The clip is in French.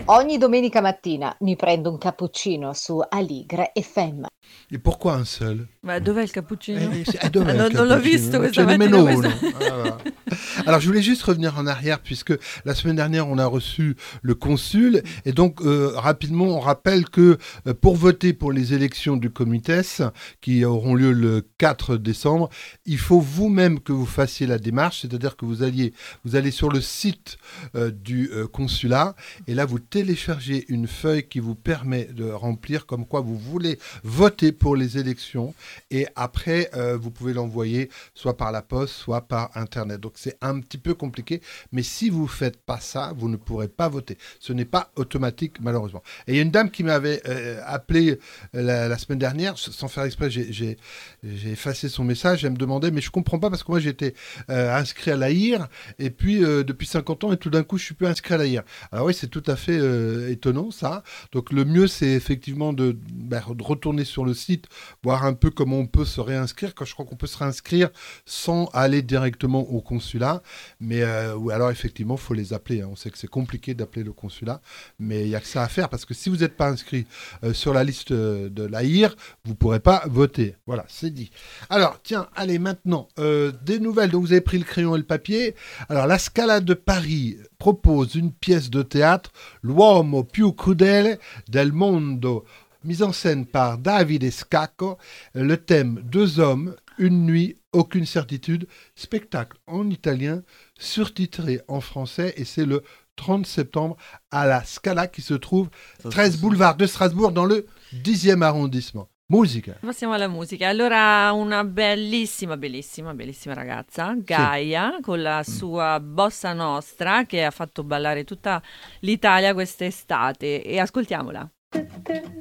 Ogni domenica mattina mi prendo un cappuccino su Aligre FM. Et pourquoi un seul? Ma dov'è il cappuccino? Dov'è il Non l'ho cappuccino? visto Non questa c'è nemmeno mattina. uno. Voilà. Alors, je voulais juste revenir en arrière, puisque la semaine dernière, on a reçu le consul. Et donc, rapidement, on rappelle que pour voter pour les élections du Comites, qui auront lieu le 4 décembre, il faut vous-même que vous fassiez la démarche, c'est-à-dire que vous allez sur le site du consulat, et là, vous téléchargez une feuille qui vous permet de remplir comme quoi vous voulez voter pour les élections. Et après, vous pouvez l'envoyer soit par la poste, soit par Internet. Donc, c'est un petit peu compliqué. Mais si vous ne faites pas ça, vous ne pourrez pas voter. Ce n'est pas automatique, malheureusement. Et il y a une dame qui m'avait appelé la semaine dernière, sans faire exprès, j'ai effacé son message. Elle me demandait, mais je ne comprends pas parce que moi, j'étais inscrit à l'AIR. Et puis, depuis 50 ans, et tout d'un coup, je ne suis plus inscrit à l'AIR. Alors oui, c'est tout à fait étonnant, ça. Donc, le mieux, c'est effectivement de retourner sur le site, voir un peu comment on peut se réinscrire. Quand je crois qu'on peut se réinscrire sans aller directement au consulat. Mais ou alors, effectivement, il faut les appeler. Hein. On sait que c'est compliqué d'appeler le consulat, mais il n'y a que ça à faire parce que si vous n'êtes pas inscrit sur la liste de l'AIR, vous ne pourrez pas voter. Voilà, c'est dit. Alors, tiens, allez, maintenant, des nouvelles. Donc, vous avez pris le crayon et le papier. Alors, la Scala de Paris propose une pièce de théâtre, L'uomo più crudele del mondo, mise en scène par Davide Scacco. Le thème, 2 hommes, une nuit, aucune certitude. Spectacle en italien, surtitré en français, et c'est le 30 septembre à la Scala qui se trouve 13 boulevard de Strasbourg dans le 10e arrondissement. Musica. Passiamo alla musica. Allora, una bellissima ragazza, Gaia, con la sua bossa nostra, che ha fatto ballare tutta l'Italia quest'estate. E ascoltiamola.